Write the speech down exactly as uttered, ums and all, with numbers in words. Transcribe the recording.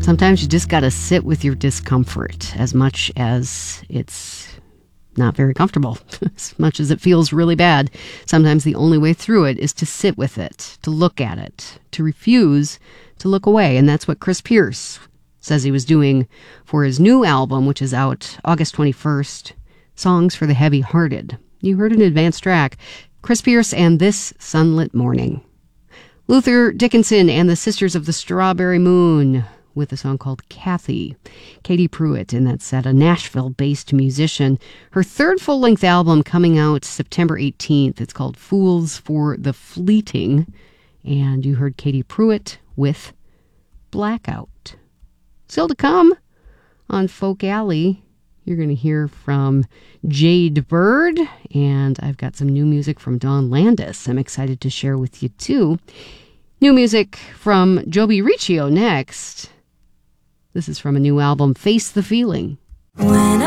Sometimes you just got to sit with your discomfort as much as it's not very comfortable, as much as it feels really bad. Sometimes the only way through it is to sit with it, to look at it, to refuse to look away. And that's what Chris Pierce says he was doing for his new album, which is out August twenty-first, Songs for the Heavy-Hearted. You heard an advanced track, Chris Pierce and This Sunlit Morning. Luther Dickinson and the Sisters of the Strawberry Moon with a song called Kathy. Katie Pruitt in that set, a Nashville-based musician. Her third full-length album coming out September eighteenth. It's called Fools for the Fleeting. And you heard Katie Pruitt with Blackout. Still to come on Folk Alley, you're going to hear from Jade Bird, and I've got some new music from Dawn Landis I'm excited to share with you too. New music from Joby Riccio next. This is from a new album, Face the Feeling. When